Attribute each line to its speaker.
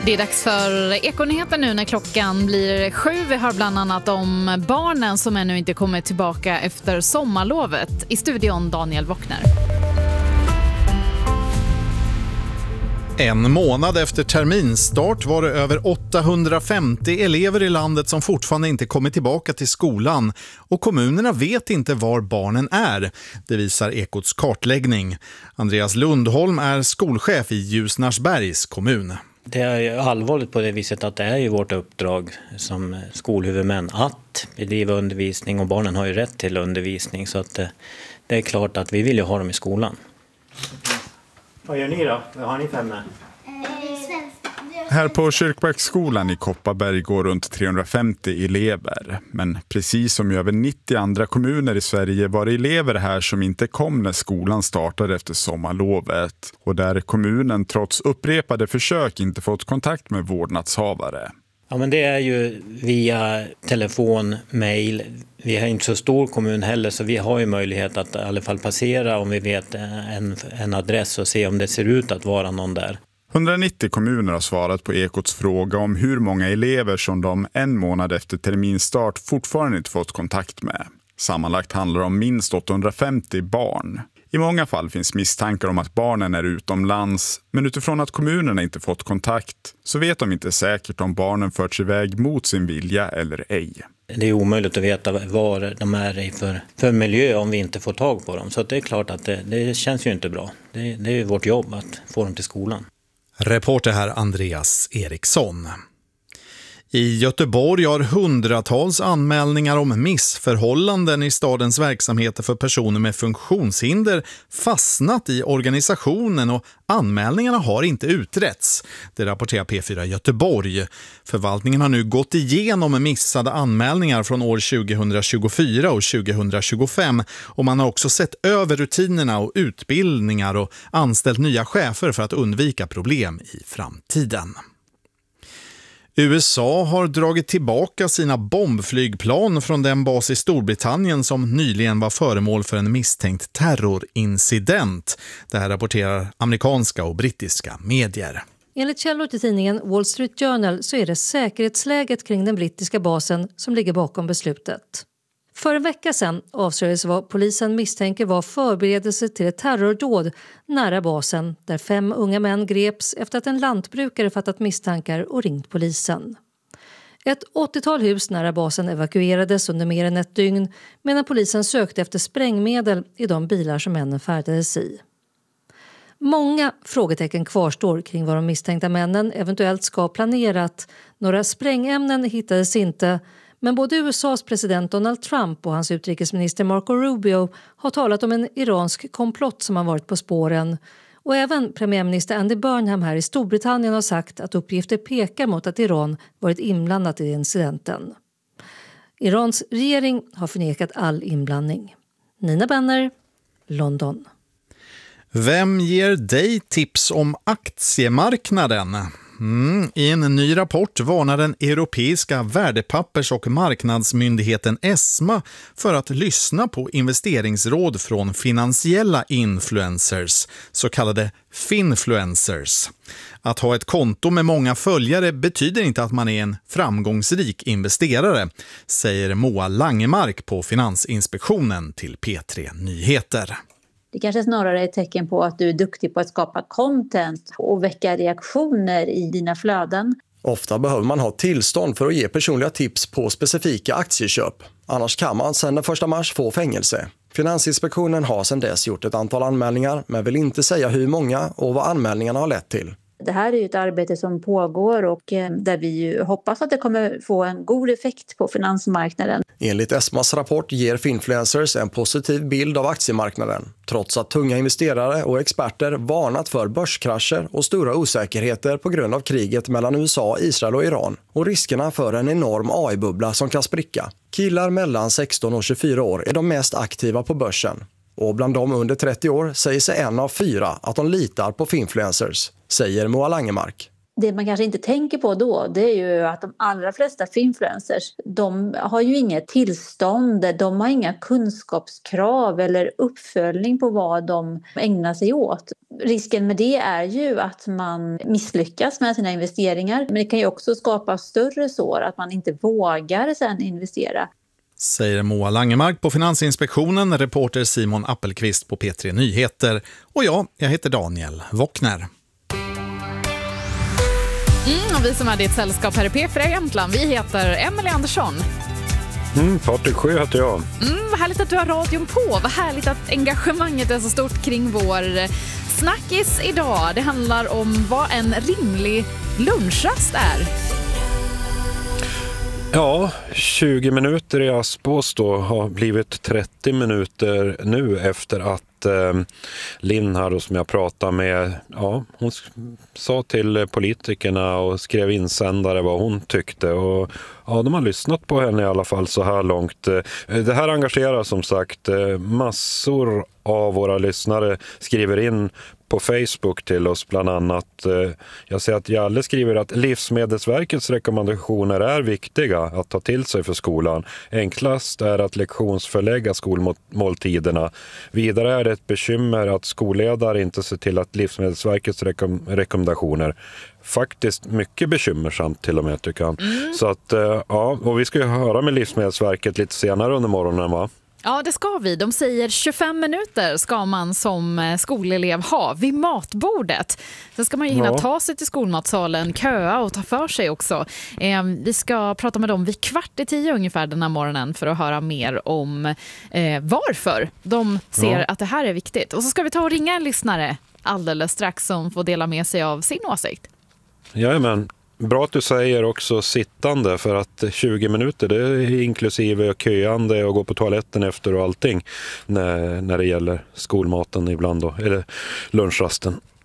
Speaker 1: Det är dags för Ekonyheter nu när klockan blir 7. Vi hör bland annat om barnen som ännu inte kommer tillbaka efter sommarlovet. I studion Daniel Wockner.
Speaker 2: En månad efter terminstart var det över 850 elever i landet som fortfarande inte kommit tillbaka till skolan. Och kommunerna vet inte var barnen är. Det visar Ekots kartläggning. Andreas Lundholm är skolchef i Ljusnarsbergs kommun.
Speaker 3: Det är allvarligt på det viset att det är ju vårt uppdrag som skolhuvudmän att bedriva undervisning, och barnen har ju rätt till undervisning, så att det är klart att vi vill ju ha dem i skolan. Vad gör ni då? Vad har ni för ämne?
Speaker 4: Här på Kyrkbacksskolan i Kopparberg går runt 350 elever. Men precis som i över 90 andra kommuner i Sverige var det elever här som inte kom när skolan startade efter sommarlovet. Och där kommunen trots upprepade försök inte fått kontakt med vårdnadshavare.
Speaker 3: Ja, men det är ju via telefon, mejl. Vi är inte så stor kommun heller, så vi har ju möjlighet att i alla fall passera om vi vet en adress och se om det ser ut att vara någon där.
Speaker 4: 190 kommuner har svarat på Ekots fråga om hur många elever som de en månad efter terminstart fortfarande inte fått kontakt med. Sammanlagt handlar det om minst 850 barn. I många fall finns misstankar om att barnen är utomlands, men utifrån att kommunerna inte fått kontakt så vet de inte säkert om barnen förts iväg mot sin vilja eller ej.
Speaker 3: Det är omöjligt att veta var de är i för miljö om vi inte får tag på dem. Så det är klart att det känns ju inte bra. Det är ju vårt jobb att få dem till skolan.
Speaker 2: Reporter här Andreas Eriksson. I Göteborg har hundratals anmälningar om missförhållanden i stadens verksamheter för personer med funktionshinder fastnat i organisationen, och anmälningarna har inte utretts. Det rapporterar P4 Göteborg. Förvaltningen har nu gått igenom missade anmälningar från år 2024 och 2025, och man har också sett över rutinerna och utbildningar och anställt nya chefer för att undvika problem i framtiden. USA har dragit tillbaka sina bombflygplan från den bas i Storbritannien som nyligen var föremål för en misstänkt terrorincident. Det här rapporterar amerikanska och brittiska medier.
Speaker 5: Enligt källor till tidningen Wall Street Journal så är det säkerhetsläget kring den brittiska basen som ligger bakom beslutet. För en vecka sedan avslöjades vad polisen misstänker var förberedelse till ett terrordåd nära basen, där 5 unga män greps efter att en lantbrukare fattat misstankar och ringt polisen. Ett 80-tal hus nära basen evakuerades under mer än ett dygn, medan polisen sökte efter sprängmedel i de bilar som männen färdades i. Många frågetecken kvarstår kring vad de misstänkta männen eventuellt ska ha planerat. Några sprängämnen hittades inte, men både USAs president Donald Trump och hans utrikesminister Marco Rubio har talat om en iransk komplott som har varit på spåren. Och även premiärminister Andy Burnham här i Storbritannien har sagt att uppgifter pekar mot att Iran varit inblandat i incidenten. Irans regering har förnekat all inblandning. Nina Benner, London.
Speaker 2: Vem ger dig tips om aktiemarknaden? I en ny rapport varnar den europeiska värdepappers- och marknadsmyndigheten ESMA för att lyssna på investeringsråd från finansiella influencers, så kallade finfluencers. Att ha ett konto med många följare betyder inte att man är en framgångsrik investerare, säger Moa Langemark på Finansinspektionen till P3 Nyheter.
Speaker 6: Det kanske snarare är ett tecken på att du är duktig på att skapa content och väcka reaktioner i dina flöden.
Speaker 7: Ofta behöver man ha tillstånd för att ge personliga tips på specifika aktieköp. Annars kan man sedan den 1 mars få fängelse. Finansinspektionen har sedan dess gjort ett antal anmälningar, men vill inte säga hur många och vad anmälningarna har lett till.
Speaker 6: Det här är ju ett arbete som pågår och där vi ju hoppas att det kommer få en god effekt på finansmarknaden.
Speaker 7: Enligt ESMAs rapport ger finfluencers en positiv bild av aktiemarknaden, trots att tunga investerare och experter varnat för börskrascher och stora osäkerheter på grund av kriget mellan USA, Israel och Iran och riskerna för en enorm AI-bubbla som kan spricka. Killar mellan 16 och 24 år är de mest aktiva på börsen. Och bland dem under 30 år säger sig 1 av 4 att de litar på finfluencers, säger Moa Langemark.
Speaker 6: Det man kanske inte tänker på då, det är ju att de allra flesta influencers, de har ju inget tillstånd, de har inga kunskapskrav eller uppföljning på vad de ägnar sig åt. Risken med det är ju att man misslyckas med sina investeringar, men det kan ju också skapa större sår, att man inte vågar sedan investera.
Speaker 2: Säger Moa Langemark på Finansinspektionen, reporter Simon Appelqvist på P3 Nyheter. Och jag heter Daniel Wockner.
Speaker 1: Och vi som är ditt sällskap här i P4 Jämtland, vi heter Emily Andersson.
Speaker 8: Patrik Sjö heter jag.
Speaker 1: Vad härligt att du har radion på. Vad härligt att engagemanget är så stort kring vår snackis idag. Det handlar om vad en rimlig lunchrast är.
Speaker 8: Ja, 20 minuter i Aspås då har blivit 30 minuter nu efter att Linn här som jag pratade med, ja, hon sa till politikerna och skrev insändare vad hon tyckte och ja, de har lyssnat på henne i alla fall så här långt. Det här engagerar som sagt massor av våra lyssnare skriver in på Facebook till oss bland annat. Jag ser att Jalle skriver att Livsmedelsverkets rekommendationer är viktiga att ta till sig för skolan. Enklast är att lektionsförlägga skolmåltiderna. Vidare är det ett bekymmer att skolledare inte ser till att Livsmedelsverkets rekommendationer faktiskt mycket bekymmersamt till och med tycker jag. Så att ja, och vi ska ju höra med Livsmedelsverket lite senare under morgonen va?
Speaker 1: Ja, det ska vi. De säger 25 minuter ska man som skolelev ha vid matbordet. Sen ska man ju hinna ta sig till skolmatsalen, köa och ta för sig också. Vi ska prata med dem vid 9:15 ungefär den här morgonen för att höra mer om varför de ser att det här är viktigt. Och så ska vi ta och ringa en lyssnare alldeles strax som får dela med sig av sin åsikt.
Speaker 8: Jajamän. Bra att du säger också sittande för att 20 minuter det är inklusive köande och gå på toaletten efter och allting när det gäller skolmaten ibland då, eller lunchrasten.